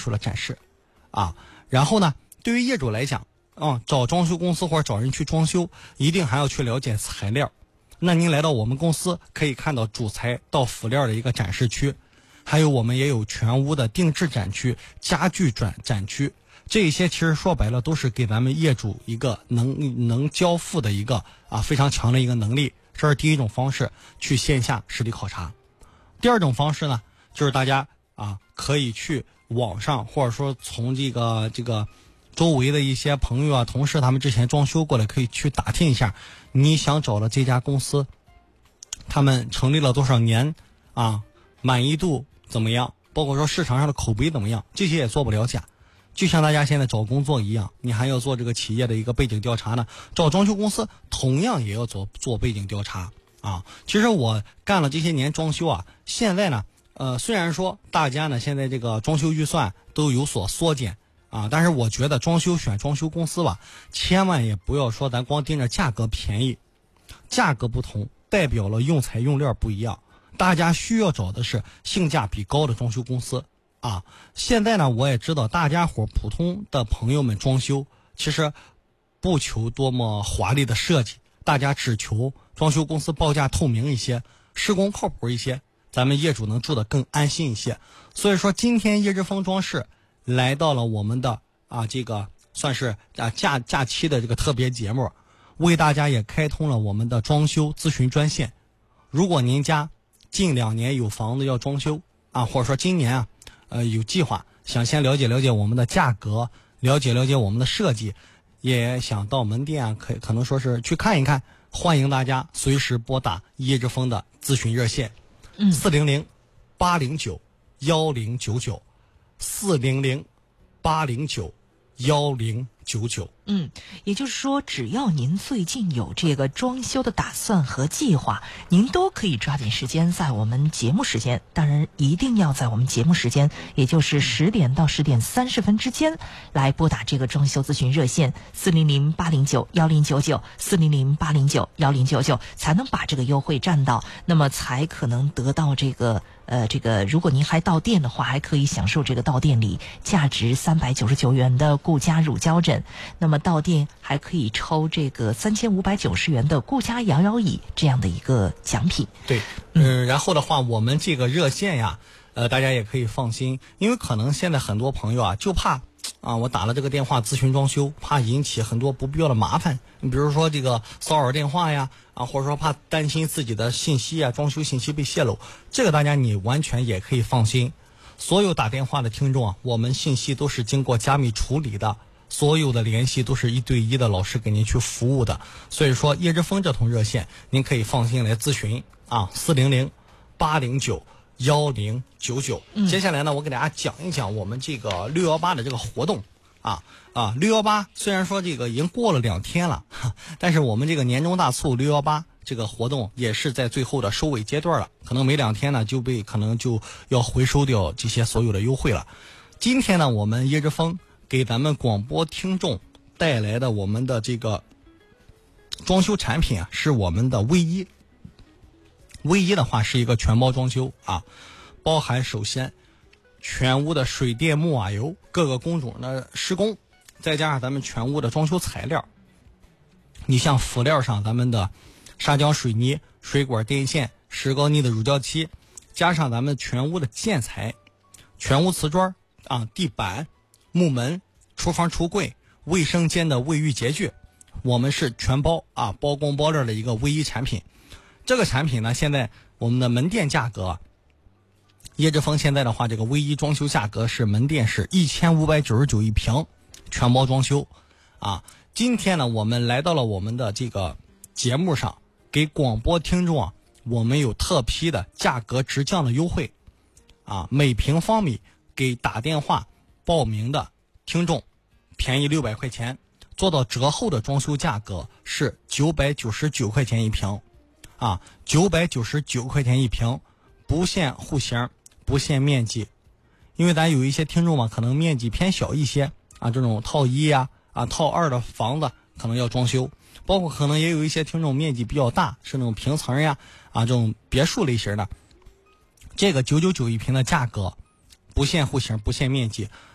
出了展示啊。然后呢，对于业主来讲找装修公司或者找人去装修，一定还要去了解材料。那您来到我们公司可以看到主材到辅料的一个展示区，还有我们也有全屋的定制展区、家具展区，这些其实说白了都是给咱们业主一个能交付的一个非常强的一个能力。这是第一种方式，去线下实地考察。第二种方式呢，就是大家可以去网上或者说从这个周围的一些朋友同事，他们之前装修过的，可以去打听一下你想找的这家公司他们成立了多少年满意度怎么样，包括说市场上的口碑怎么样，这些也做不了假。就像大家现在找工作一样，你还要做这个企业的一个背景调查呢，找装修公司同样也要做背景调查其实我干了这些年装修现在呢虽然说大家呢现在这个装修预算都有所缩减但是我觉得选装修公司吧，千万也不要说咱光盯着价格便宜，价格不同代表了用材用料不一样，大家需要找的是性价比高的装修公司现在呢我也知道大家伙普通的朋友们装修其实不求多么华丽的设计，大家只求装修公司报价透明一些，施工靠谱一些，咱们业主能住得更安心一些。所以说今天叶之峰装饰来到了我们的这个算是假期的这个特别节目，为大家也开通了我们的装修咨询专线。如果您家近2年有房子要装修或者说今年有计划想先了解了解我们的价格，了解了解我们的设计，也想到门店可能说是去看一看，欢迎大家随时拨打叶之峰的咨询热线400-809-1099 400-809-1099。 也就是说，只要您最近有这个装修的打算和计划，您都可以抓紧时间在我们节目时间，当然一定要在我们节目时间，也就是10点到10点30分之间来拨打这个装修咨询热线400-809-1099 400-809-1099，才能把这个优惠占到，那么才可能得到这个如果您还到店的话，还可以享受这个到店里价值399元的顾家乳胶枕，那么到店还可以抽这个3590元的顾家摇摇椅这样的一个奖品。 对，然后的话，我们这个热线大家也可以放心，因为可能现在很多朋友就怕我打了这个电话咨询装修，怕引起很多不必要的麻烦。你比如说这个骚扰电话呀，或者说怕担心自己的信息装修信息被泄露，这个大家你完全也可以放心。所有打电话的听众我们信息都是经过加密处理的，所有的联系都是1对1的老师给您去服务的。所以说叶之峰这通热线您可以放心来咨询400-809-1099。接下来呢，我给大家讲一讲我们这个618的这个活动618虽然说这个已经过了2天了，但是我们这个年终大促618这个活动也是在最后的收尾阶段了，可能没2天呢可能就要回收掉这些所有的优惠了。今天呢，我们叶之峰给咱们广播听众带来的我们的这个装修产品是我们的卫衣。卫衣的话是一个全包装修包含首先全屋的水电木瓦油各个工种的施工，再加上咱们全屋的装修材料。你像辅料上咱们的砂浆水泥、水管电线、石膏泥的乳胶漆，加上咱们全屋的建材、全屋瓷砖地板、木门、厨房橱柜、卫生间的卫浴洁具，我们是全包包工包料的一个卫衣产品。这个产品呢，现在我们的门店价格，叶之峰现在的话，这个卫衣装修价格是门店是1599一平，全包装修今天呢，我们来到了我们的这个节目上，给广播听众我们有特批的价格直降的优惠每平方米给打电话报名的听众便宜600块钱，做到折后的装修价格是999块钱一平999块钱一平，不限户型，不限面积。因为咱有一些听众可能面积偏小一些这种套1套2的房子可能要装修，包括可能也有一些听众面积比较大，是那种平层这种别墅类型的。这个999一平的价格不限户型，不限面积，